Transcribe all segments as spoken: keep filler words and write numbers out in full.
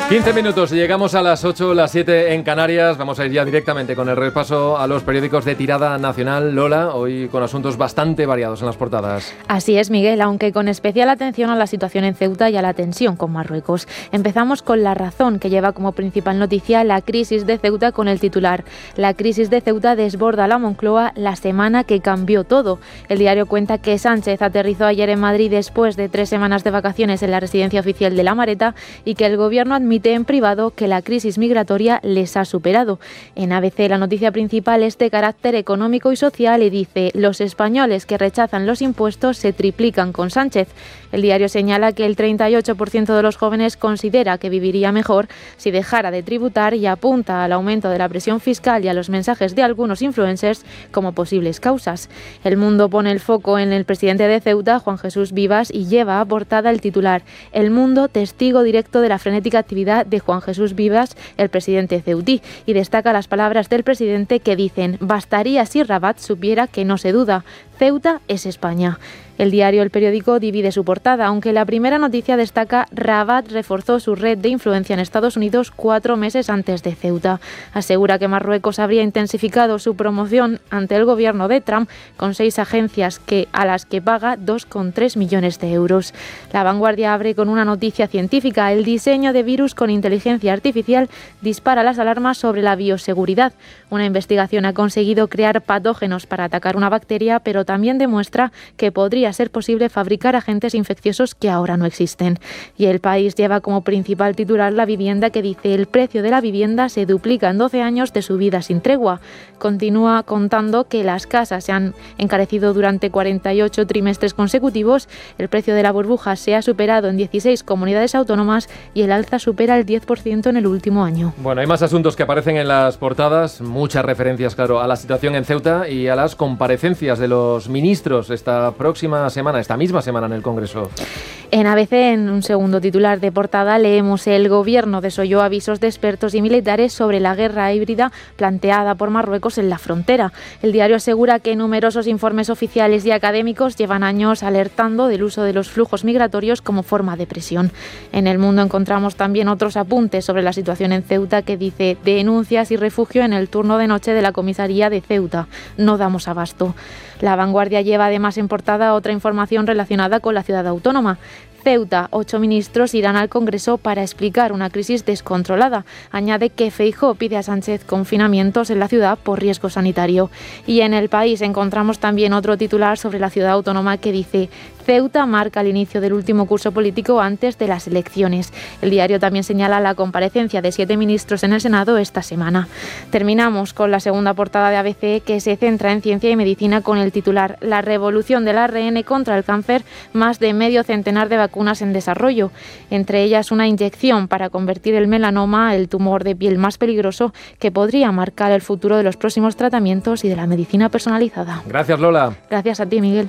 quince minutos y llegamos a las ocho, las siete en Canarias. Vamos a ir ya directamente con el repaso a los periódicos de tirada nacional. Lola, hoy con asuntos bastante variados en las portadas. Así es, Miguel, aunque con especial atención a la situación en Ceuta y a la tensión con Marruecos. Empezamos con La Razón, que lleva como principal noticia la crisis de Ceuta con el titular: La crisis de Ceuta desborda la Moncloa, la semana que cambió todo. El diario cuenta que Sánchez aterrizó ayer en Madrid después de tres semanas de vacaciones en la residencia oficial de La Mareta y que el gobierno admite en privado que la crisis migratoria les ha superado. En A B C la noticia principal es de carácter económico y social y dice: los españoles que rechazan los impuestos se triplican con Sánchez. El diario señala que el treinta y ocho por ciento de los jóvenes considera que viviría mejor si dejara de tributar y apunta al aumento de la presión fiscal y a los mensajes de algunos influencers como posibles causas. El Mundo pone el foco en el presidente de Ceuta, Juan Jesús Vivas, y lleva a portada el titular: El Mundo, testigo directo de la frenética actividad de Juan Jesús Vivas, el presidente ceutí, y destaca las palabras del presidente que dicen: bastaría si Rabat supiera que no se duda, Ceuta es España. El diario El Periódico divide su portada, aunque la primera noticia destaca: Rabat reforzó su red de influencia en Estados Unidos cuatro meses antes de Ceuta. Asegura que Marruecos habría intensificado su promoción ante el gobierno de Trump con seis agencias que, a las que paga dos coma tres millones de euros. La Vanguardia abre con una noticia científica: el diseño de virus con inteligencia artificial dispara las alarmas sobre la bioseguridad. Una investigación ha conseguido crear patógenos para atacar una bacteria, pero también demuestra que podría ser posible fabricar agentes infecciosos que ahora no existen. Y El País lleva como principal titular la vivienda, que dice: el precio de la vivienda se duplica en doce años de subida sin tregua. Continúa contando que las casas se han encarecido durante cuarenta y ocho trimestres consecutivos, el precio de la burbuja se ha superado en dieciséis comunidades autónomas y el alza supera el diez por ciento en el último año. Bueno, hay más asuntos que aparecen en las portadas, muchas referencias, claro, a la situación en Ceuta y a las comparecencias de los ministros esta próxima semana, esta misma semana en el Congreso. En A B C, en un segundo titular de portada, leemos: el gobierno desoyó avisos de expertos y militares sobre la guerra híbrida planteada por Marruecos en la frontera. El diario asegura que numerosos informes oficiales y académicos llevan años alertando del uso de los flujos migratorios como forma de presión. En El Mundo encontramos también otros apuntes sobre la situación en Ceuta, que dice: denuncias y refugio en el turno de noche de la comisaría de Ceuta. No damos abasto. La Vanguardia lleva además en portada otra información relacionada con la ciudad autónoma. Ceuta, ocho ministros irán al Congreso para explicar una crisis descontrolada. Añade que Feijóo pide a Sánchez confinamientos en la ciudad por riesgo sanitario. Y en El País encontramos también otro titular sobre la ciudad autónoma que dice: Ceuta marca el inicio del último curso político antes de las elecciones. El diario también señala la comparecencia de siete ministros en el Senado esta semana. Terminamos con la segunda portada de A B C, que se centra en ciencia y medicina con el titular: La revolución del A R N contra el cáncer, más de medio centenar de vacunas en desarrollo, entre ellas una inyección para convertir el melanoma, el tumor de piel más peligroso, que podría marcar el futuro de los próximos tratamientos y de la medicina personalizada. Gracias, Lola. Gracias a ti, Miguel.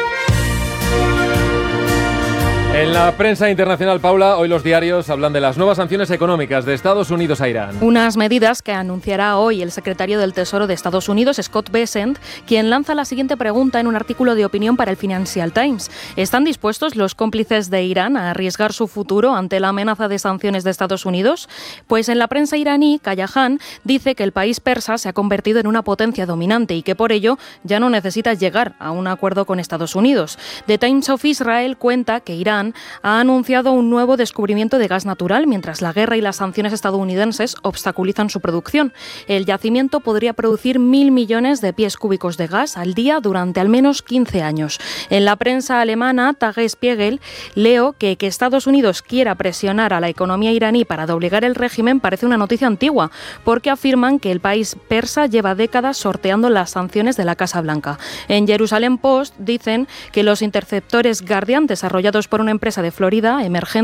En la prensa internacional, Paula, hoy los diarios hablan de las nuevas sanciones económicas de Estados Unidos a Irán. Unas medidas que anunciará hoy el secretario del Tesoro de Estados Unidos, Scott Bessent, quien lanza la siguiente pregunta en un artículo de opinión para el Financial Times. ¿Están dispuestos los cómplices de Irán a arriesgar su futuro ante la amenaza de sanciones de Estados Unidos? Pues en la prensa iraní, Kayahan dice que el país persa se ha convertido en una potencia dominante y que por ello ya no necesita llegar a un acuerdo con Estados Unidos. The Times of Israel cuenta que Irán ha anunciado un nuevo descubrimiento de gas natural mientras la guerra y las sanciones estadounidenses obstaculizan su producción. El yacimiento podría producir mil millones de pies cúbicos de gas al día durante al menos quince años. En la prensa alemana, Tagesspiegel, leo que que Estados Unidos quiera presionar a la economía iraní para doblegar el régimen parece una noticia antigua, porque afirman que el país persa lleva décadas sorteando las sanciones de la Casa Blanca. En Jerusalem Post dicen que los interceptores Guardian, desarrollados por una empresa de Florida emergente,